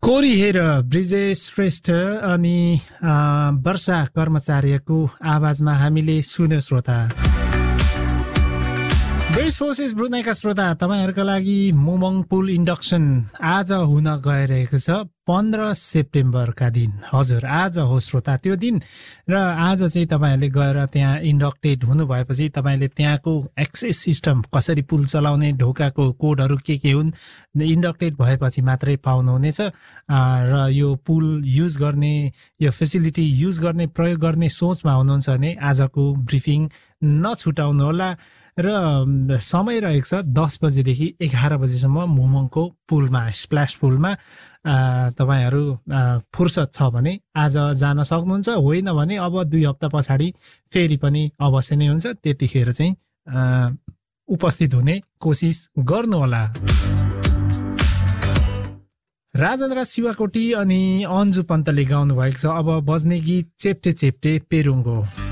कोरी हेर ब्रिजेश श्रेष्ठ अनि वर्षा कर्मचार्यको आवाजमा हामीले सुन्यौं श्रोता। बेस फोर्सेस ब्रुनाईका श्रोता, तपाईहरुका लागि मोमङ पुल इन्डक्सन आज हुन गइरहेको छ 15 सेप्टेम्बरका दिन। हजुर, आज हो श्रोता त्यो दिन। र आज चाहिँ तपाईहरुले गएर त्यहाँ इन्डक्टेड हुनु भएपछि तपाईले त्यहाँको एक्सेस सिस्टम कसरी पुल चलाउने, ढोकाको कोडहरु के हुन्, इन्डक्टेड भएपछि मात्रै पाउनुहुनेछ। र यो पुल युज गर्ने, यो फेसिलिटी युज गर्ने, प्रयोग गर्ने सोचमा हुनुहुन्छ भने आजको ब्रिफिङ नछुटाउनु होला। र समय रहेको छ 10 बजेदेखि 11 बजेसम्म मोमङको पुलमा, स्प्ल्याश पुलमा। तपाईहरु फुर्सद छ भने आज जान सक्नुहुन्छ, होइन भने अब 2 हप्ता पछाडि फेरि पनि अवश्य नै हुन्छ। त्यतिखेर चाहिँ उपस्थित हुने कोसिस गर्नु होला। राजेन्द्र शिवाकोटी अनि अन्जु पन्तले गाउनु भएको छ अब बज्ने गीत चेप्टे चेप्टे पेरुङ्गो।